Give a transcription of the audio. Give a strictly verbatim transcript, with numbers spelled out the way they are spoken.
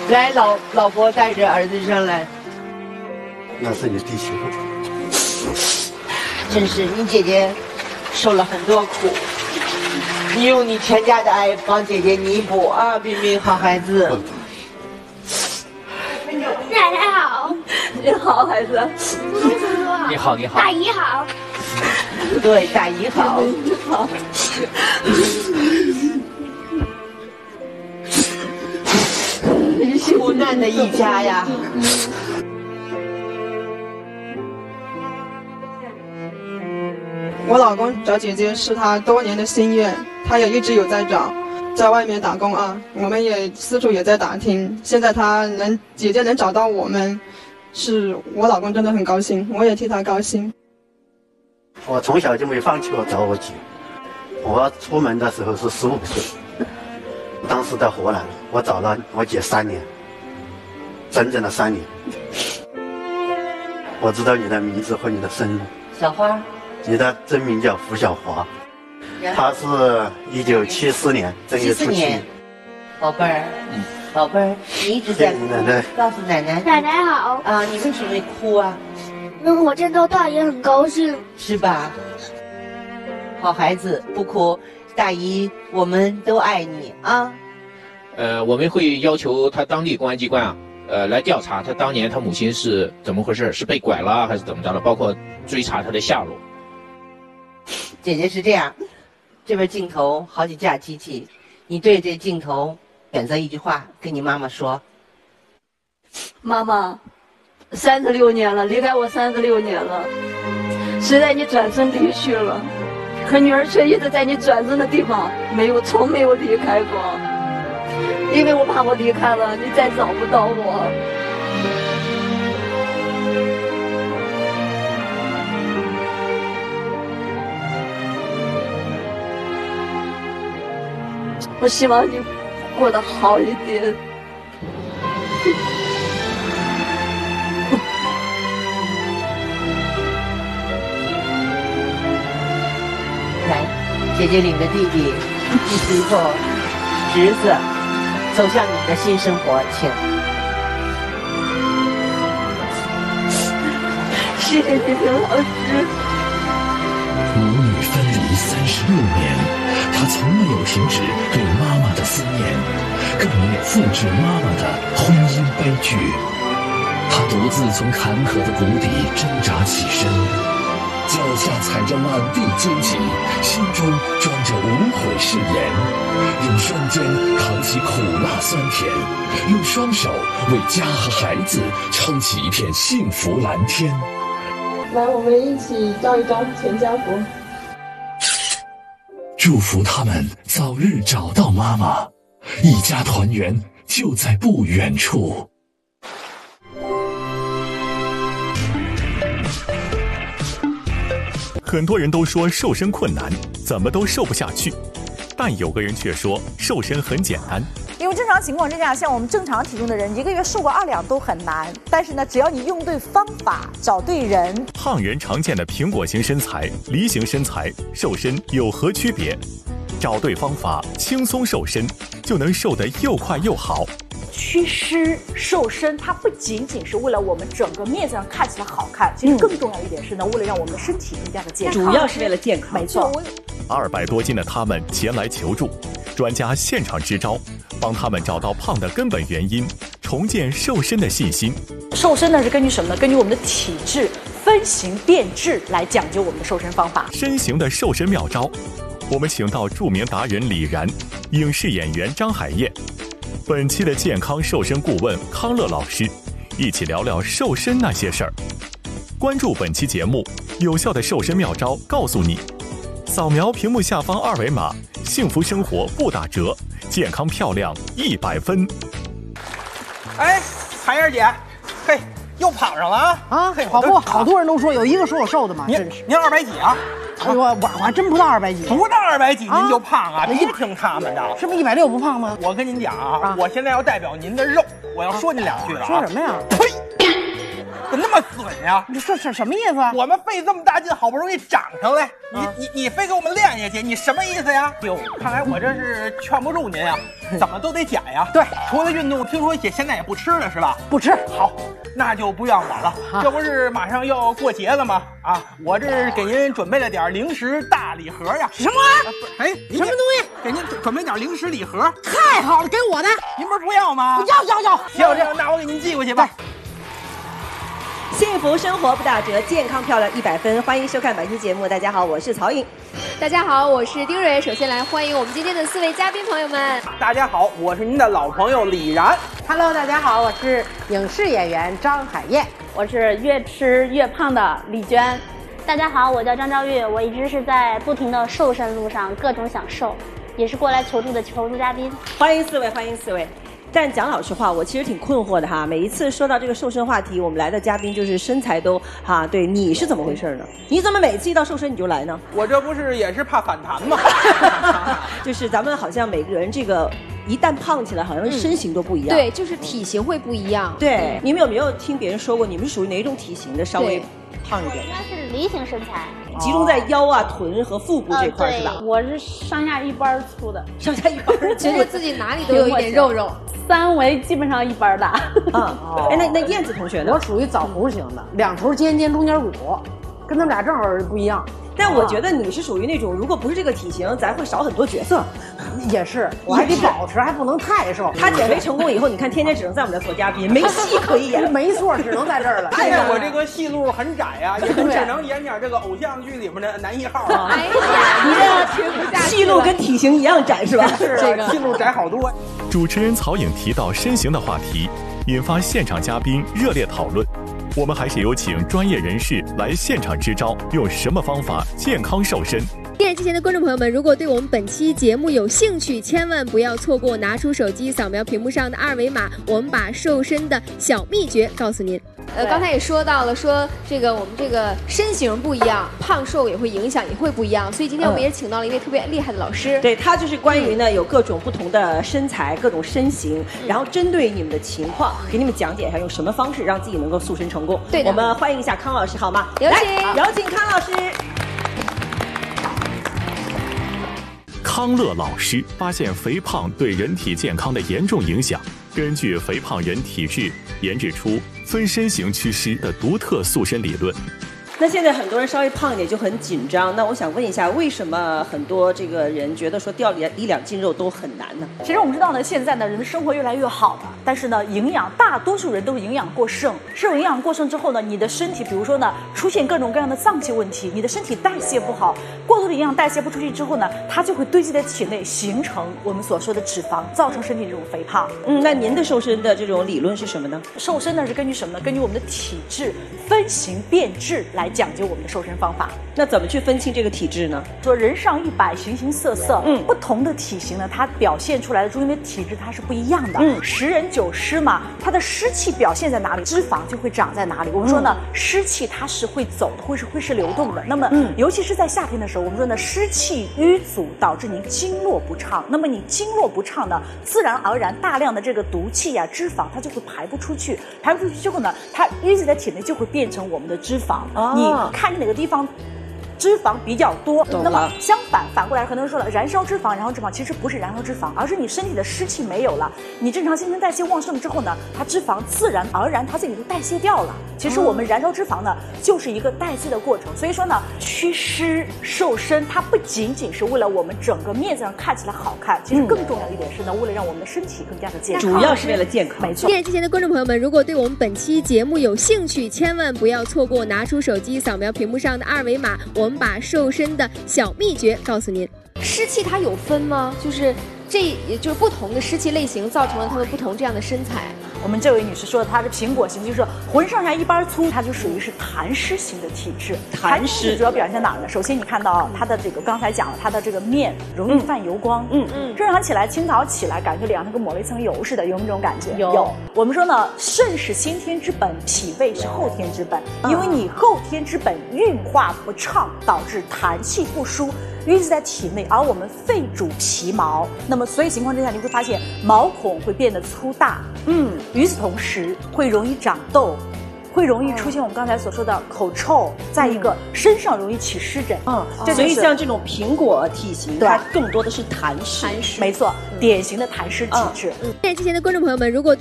来，老老婆带着儿子上来。 那是你弟媳妇。 真是，你姐姐受了很多苦，你用你全家的爱帮姐姐弥补啊，冰冰好孩子。 奶奶好， 你好，孩子。 叔叔叔叔好， 你好，你好。 大姨好。 对，大姨好。 好。 苦难的一家呀。 我老公找姐姐是他多年的心愿，他也一直有在找，在外面打工啊，我们也四处也在打听。现在他能姐姐能找到我们，是我老公真的很高兴，我也替他高兴。 我从小就没放弃过找我姐。我出门的时候是十五岁，当时在河南，我找了我姐三年，整整的三年。我知道你的名字和你的生日。 小花。 你的真名叫胡小华，她是一九七四年正月初七。 宝贝儿，嗯，宝贝儿，你一直在哭， 奶奶告诉奶奶。 奶奶好。 啊，你为什么会哭啊？ 嗯，我见到大姨很高兴。 是吧？好孩子，不哭，大姨，我们都爱你啊。 呃，我们会要求他当地公安机关啊，呃，来调查他当年他母亲是怎么回事，是被拐了还是怎么着的，包括追查他的下落。 姐姐是这样，这边镜头好几架机器，你对这镜头选择一句话跟你妈妈说。 妈妈，三十六年了，离开我三十六年了，虽然你转身离去了，可女儿却一直在你转身的地方，没有从没有离开过，因为我怕我离开了，你再找不到我。我希望你过得好一点。 来，姐姐领着弟弟、弟媳妇、侄子走向你的新生活，请。 谢谢冰冰老师。 母女分离三十六年，他从没有停止对妈妈的思念，更没有复制妈妈的婚姻悲剧。他独自从坎坷的谷底挣扎起身，脚下踩着满地荆棘，心中装着无悔誓言，用双肩扛起苦辣酸甜，用双手为家和孩子撑起一片幸福蓝天。 来，我们一起照一张全家福。 祝福他们早日找到妈妈，一家团圆就在不远处。 很多人都说瘦身困难，怎么都瘦不下去，但有个人却说瘦身很简单。 因为正常情况之下，像我们正常体重的人，一个月瘦个二两都很难。但是呢，只要你用对方法，找对人。 胖人常见的苹果型身材、梨形身材，瘦身有何区别？找对方法，轻松瘦身，就能瘦得又快又好。 祛湿瘦身，它不仅仅是为了我们整个面子上看起来好看，其实更重要一点是呢，为了让我们的身体更加的健康。 主要是为了健康。 没错。 二百多斤的他们前来求助，专家现场支招，帮他们找到胖的根本原因，重建瘦身的信心。 瘦身呢是根据什么呢？根据我们的体质分型变质来讲究我们的瘦身方法。 身形的瘦身妙招，我们请到著名达人李然、影视演员张海燕，本期的健康瘦身顾问康乐老师，一起聊聊瘦身那些事儿。关注本期节目，有效的瘦身妙招告诉你。扫描屏幕下方二维码，幸福生活不打折，健康漂亮一百分。 哎，海燕姐，嘿，又胖上了啊！ 啊，跑步好多人都说，有一个说我瘦的嘛， 您您二百几啊？ 哎呦，我我还真不到二百几， 不到二百几您就胖啊？别听他们的， 是不是一百六不胖吗？ 我跟您讲啊，我现在要代表您的肉，我要说您两句了。 说什么呀？ 呸！ 怎么那么损呀？ 你这是什么意思啊？ 我们费这么大劲，好不容易长上来，你、 啊、 你你非给我们练下去，你什么意思呀？哟，看来我这是劝不住您啊，怎么都得减呀。 对， 除了运动，听说也现在也不吃了是吧？ 不吃。 好，那就不怨我了。啊、这不是马上要过节了吗？啊，我这是给您准备了点零食大礼盒呀。 什么玩意儿？ 哎， 什么东西？ 给您准备点零食礼盒。 太好了，给我的。 您不是不要吗？ 要要要。 行，这样那我给您寄过去吧。 幸福生活不打折，健康漂亮一百分。欢迎收看本期节目。大家好，我是曹颖。 大家好，我是丁蕊。首先来欢迎我们今天的四位嘉宾朋友们。 大家好，我是您的老朋友李然。 Hello， 大家好，我是影视演员张海燕。 我是越吃越胖的李娟。 大家好，我叫张昭玉，我一直是在不停的瘦身路上，各种想瘦，也是过来求助的求助嘉宾。 欢迎四位，欢迎四位。但讲老实话，我其实挺困惑的哈。每一次说到这个瘦身话题，我们来的嘉宾就是身材都哈，对，你是怎么回事呢？你怎么每次一到瘦身你就来呢？ 我这不是也是怕反弹吗？ 就是咱们好像每个人这个一旦胖起来，好像身形都不一样。 嗯、对，就是体型会不一样。 对，你们有没有听别人说过，你们是属于哪种体型的？稍微胖一点？ 应该是梨形身材。 集中在腰啊、臀和腹部这块、呃、是吧？ 我是上下一般粗的， 上下一般， 觉得自己哪里都有一点肉肉， 三围基本上一般大。 啊，哎，那那燕子同学呢？ 我属于枣核型的，两头尖尖，中间鼓，跟他们俩正好不一样。 但我觉得你是属于那种，如果不是这个体型，咱会少很多角色。 也是，我还得保持，还不能太瘦。 他减肥成功以后，你看天天只能在我们这做嘉宾，没戏可以演。 没错，只能在这儿了。 现在我这个戏路很窄呀、啊，也只能演点这个偶像剧里面的男一号啊。 哎呀，你这停不下去。 戏路跟体型一样窄是吧？ 是这个戏路窄好多。 主持人曹颖提到身形的话题，引发现场嘉宾热烈讨论。我们还是有请专业人士来现场支招，用什么方法健康瘦身？ 电视机前的观众朋友们，如果对我们本期节目有兴趣，千万不要错过，拿出手机扫描屏幕上的二维码，我们把瘦身的小秘诀告诉您。呃，刚才也说到了，说这个我们这个身形不一样，胖瘦也会影响，也会不一样。所以今天我们也请到了一位特别厉害的老师， 嗯、对他就是关于呢有各种不同的身材、各种身形，嗯、然后针对你们的情况，给你们讲解一下用什么方式让自己能够塑身成功。 对的， 我们欢迎一下康老师好吗？ 有请， 有请康老师。 康乐老师发现肥胖对人体健康的严重影响，根据肥胖人体质研制出分身形祛湿的独特塑身理论。 那现在很多人稍微胖一点就很紧张，那我想问一下，为什么很多这个人觉得说掉一两斤肉都很难呢？ 其实我们知道呢，现在呢人的生活越来越好了，但是呢营养大多数人都是营养过剩，摄入营养过剩之后呢，你的身体比如说呢出现各种各样的脏器问题，你的身体代谢不好，过多的营养代谢不出去之后呢，它就会堆积在体内，形成我们所说的脂肪，造成身体这种肥胖。 嗯，那您的瘦身的这种理论是什么呢？ 瘦身呢是根据什么呢？根据我们的体质分型变质来讲究我们的瘦身方法。 那怎么去分清这个体质呢？ 说人上一百，形形色色，嗯，不同的体型呢，它表现出来的中间的体质它是不一样的。嗯，十人九湿嘛，它的湿气表现在哪里，脂肪就会长在哪里。我们说呢，嗯、湿气它是会走的，会是会是流动的。那么，嗯，尤其是在夏天的时候，我们说呢，湿气淤阻导致您经络不畅。那么你经络不畅呢，自然而然大量的这个毒气呀、啊、脂肪它就会排不出去，排不出去之后呢，它淤积在体内就会变成我们的脂肪。哦、你看哪个地方脂肪比较多，那么相反反过来，很多人说了，燃烧脂肪，燃烧脂肪其实不是燃烧脂肪，而是你身体的湿气没有了，你正常新陈代谢旺盛之后呢，它脂肪自然而然它自己就代谢掉了。其实我们燃烧脂肪呢，就是一个代谢的过程。所以说呢，祛湿瘦身，它不仅仅是为了我们整个面子上看起来好看，其实更重要一点是呢，为了让我们的身体更加的健康， 主要是为了健康。 没错。 电视机前的观众朋友们，如果对我们本期节目有兴趣，千万不要错过，拿出手机扫描屏幕上的二维码，我们把瘦身的小秘诀告诉您。湿气它有分吗？就是这也就是不同的湿气类型造成了他们不同这样的身材。 我们这位女士说的，她是苹果型，就是浑上下一般粗，她就属于是痰湿型的体质。 痰湿主要表现在哪儿呢？首先你看到她的这个，刚才讲了，她的这个面容易泛油光，嗯嗯，正常起来，清早起来感觉脸上跟抹了一层油似的，有没有这种感觉？ 有。 有。我们说呢，肾是先天之本，脾胃是后天之本，因为你后天之本运化不畅，导致痰气不输，淤积在体内，而我们肺主皮毛，那么所以情况之下，你会发现毛孔会变得粗大，嗯，与此同时会容易长痘， 会容易出现我们刚才所说的口臭，再一个身上容易起湿疹。 嗯， 这所以像这种苹果体型，它更多的是痰湿， 没错，典型的痰湿体质。 在之前的观众朋友们，如果对